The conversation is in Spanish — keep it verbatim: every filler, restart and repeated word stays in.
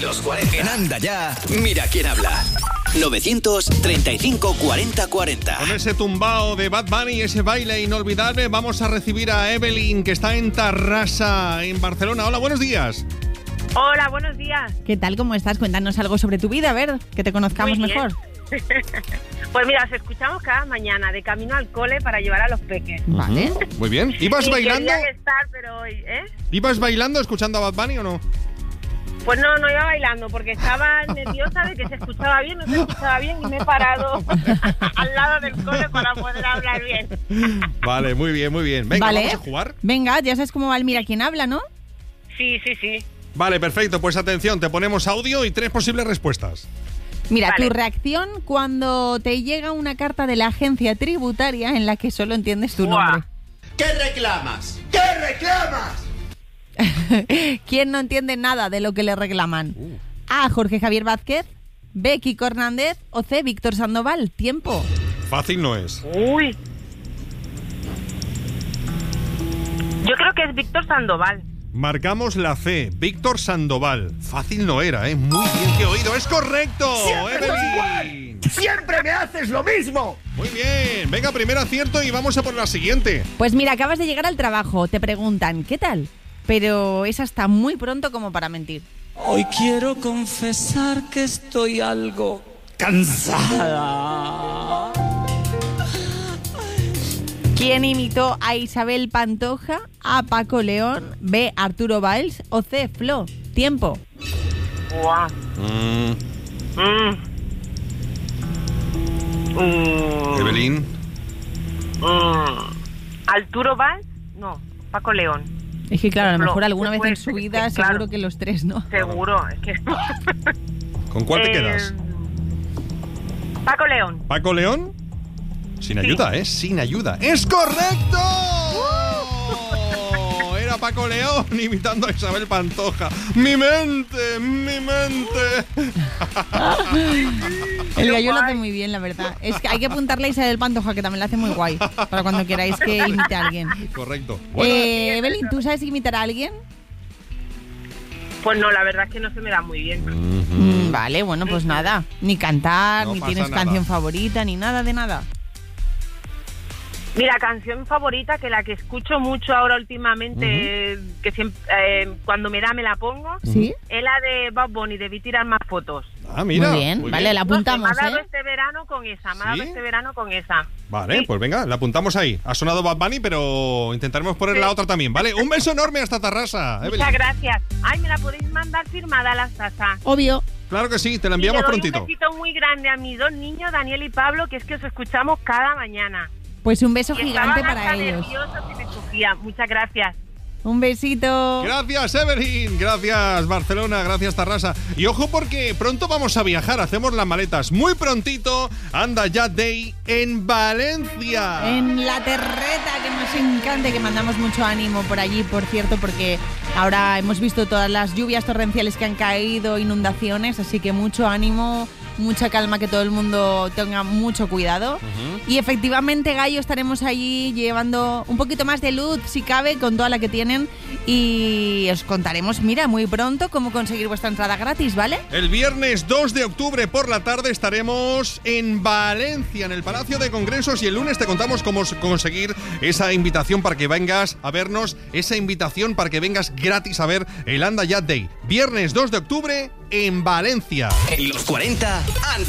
Los cuarenta. En Anda Ya, mira quién habla. novecientos treinta y cinco cuarenta cuarenta. Con ese tumbao de Bad Bunny y ese baile inolvidable, vamos a recibir a Evelyn, que está en Tarrasa, en Barcelona. Hola, buenos días. Hola, buenos días. ¿Qué tal? ¿Cómo estás? Cuéntanos algo sobre tu vida, a ver, que te conozcamos mejor. Pues mira, os escuchamos cada mañana de camino al cole para llevar a los peques. Vale. Muy bien. ¿Ibas y bailando? quería estar, pero hoy, ¿eh? ¿Ibas bailando escuchando a Bad Bunny o no? Pues no, no iba bailando porque estaba nerviosa de que se escuchaba bien, no se escuchaba bien y me he parado al lado del cole para poder hablar bien. Vale, muy bien, muy bien. Venga, vale. ¿Vamos a jugar? Venga, ya sabes cómo va el mira quién habla, ¿no? Sí, sí, sí. Vale, perfecto. Pues atención, te ponemos audio y tres posibles respuestas. Mira, Vale. tu reacción cuando te llega una carta de la agencia tributaria en la que solo entiendes tu Buah. nombre. ¿Qué reclamas? ¿Qué reclamas? ¿Quién no entiende nada de lo que le reclaman? Uh. A. Jorge Javier Vázquez, B. Kiko Hernández o C. Víctor Sandoval. Tiempo. Fácil no es. Uy. Yo creo que es Víctor Sandoval. Marcamos la C, Víctor Sandoval. Fácil no era, ¿eh? Muy bien que oído. ¡Es correcto! ¡Siempre es Evelyn! igual! ¡Siempre me haces lo mismo! Muy bien. Venga, primer acierto y vamos a por la siguiente. Pues mira, acabas de llegar al trabajo, te preguntan, ¿qué tal? Pero es hasta muy pronto como para mentir. Hoy quiero confesar que estoy algo cansada. ¿Quién imitó a Isabel Pantoja? A. Paco León, B. Arturo Valls o C. Flo. Tiempo. Guau. Mm, Mm. Mm. Evelyn. Mm. ¿Arturo Valls? No, Paco León. Es que claro, a lo Flo. mejor alguna vez Pues, en su vida es que, claro. seguro que los tres, ¿no? Seguro, es que... ¿Con cuál te Eh, quedas? Paco León. ¿Paco León? Sin ayuda, ¿eh? Sin ayuda. ¡Es correcto! Era Paco León imitando a Isabel Pantoja. ¡Mi mente! ¡Mi mente! El gallo lo hace muy bien, la verdad. Es que hay que apuntarle a Isabel Pantoja, que también lo hace muy guay. Para cuando queráis que imite a alguien. Correcto. Bueno, Eh, Evelyn, ¿tú sabes imitar a alguien? Pues no, la verdad es que no se me da muy bien. Mm, vale, bueno, pues nada. Ni cantar, No ni pasa tienes nada. canción favorita, ni nada de nada. Mira, canción favorita, que la que escucho mucho ahora últimamente, uh-huh. que siempre eh, cuando me da me la pongo, ¿Sí? es la de Bad Bunny, debí tirar más fotos. ah, mira. Muy bien, vale, la apuntamos, no sé, me ha dado ¿eh? este verano con esa, me ha dado ¿Sí? este verano con esa. Vale, Sí. pues venga, la apuntamos ahí. Ha sonado Bad Bunny, pero intentaremos poner la otra también, ¿vale? Un beso enorme hasta Tarrasa, Evelyn. Muchas gracias. Ay, me la podéis mandar firmada la Sasa. Obvio. Claro que sí, te la enviamos y le doy prontito. un besito muy grande a mis dos niños, Daniel y Pablo, que es que os escuchamos cada mañana. Pues un beso Y gigante estaban para hasta ellos. nerviosos y me cogían. Muchas gracias. Un besito. Gracias, Evelyn. Gracias, Barcelona. Gracias, Tarrasa. Y ojo porque pronto vamos a viajar. Hacemos las maletas muy prontito. Anda Ya Day en Valencia. En la terreta, que nos encanta y que mandamos mucho ánimo por allí, por cierto, porque ahora hemos visto todas las lluvias torrenciales que han caído, inundaciones, así que mucho ánimo, mucha calma, que todo el mundo tenga mucho cuidado. Uh-huh. Y efectivamente, Gallo, estaremos allí llevando un poquito más de luz, si cabe, con toda la que tienen, y os contaremos, mira, muy pronto cómo conseguir vuestra entrada gratis, ¿vale? El viernes dos de octubre por la tarde estaremos en Valencia, en el Palacio de Congresos, y el lunes te contamos cómo conseguir esa invitación para que vengas a vernos, esa invitación para que vengas gratis a ver el Anda Ya Day. Viernes dos de octubre en Valencia. En los cuarenta, Anda